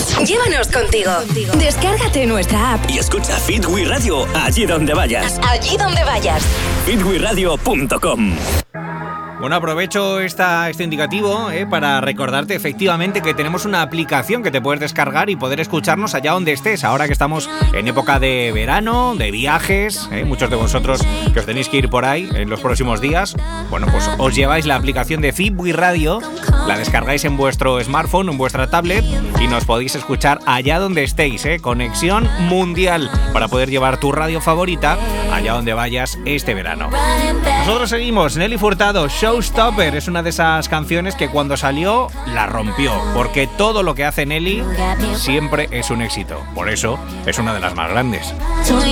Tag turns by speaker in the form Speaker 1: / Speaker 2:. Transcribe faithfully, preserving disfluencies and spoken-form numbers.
Speaker 1: Llévanos contigo. Descárgate nuestra app
Speaker 2: y escucha Fit We Radio allí donde vayas.
Speaker 1: Allí donde vayas.
Speaker 2: fit we radio punto com.
Speaker 3: Bueno, aprovecho esta, este indicativo eh, para recordarte efectivamente que tenemos una aplicación que te puedes descargar y poder escucharnos allá donde estés. Ahora que estamos en época de verano, de viajes, eh, muchos de vosotros que os tenéis que ir por ahí en los próximos días, bueno, pues os lleváis la aplicación de Fit We Radio, la descargáis en vuestro smartphone, en vuestra tablet y nos podéis escuchar allá donde estéis. Eh, conexión mundial para poder llevar tu radio favorita allá donde vayas este verano. Nosotros seguimos. Nelly Furtado, Showstopper, es una de esas canciones que cuando salió la rompió, porque todo lo que hace Nelly siempre es un éxito. Por eso es una de las más grandes.